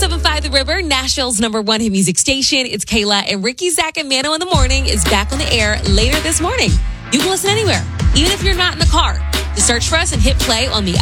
107.5 The River, Nashville's #1 hit music station. It's Kayla, and Ricky, Zach, and Mano in the Morning is back on the air later this morning. You can listen anywhere, even if you're not in the car. Just search for us and hit play on the